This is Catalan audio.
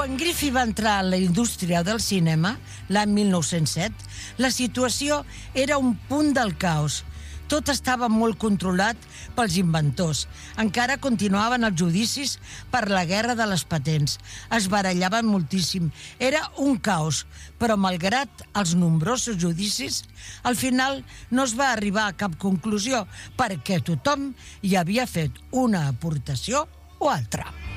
Quan Griffith va entrar a la indústria del cinema, l'any 1907, la situació era un punt del caos. Tot estava molt controlat pels inventors. Encara continuaven els judicis per la guerra de les patents. Es barallaven moltíssim. Era un caos, però malgrat els nombrosos judicis, al final no es va arribar a cap conclusió perquè tothom hi havia fet una aportació o altra.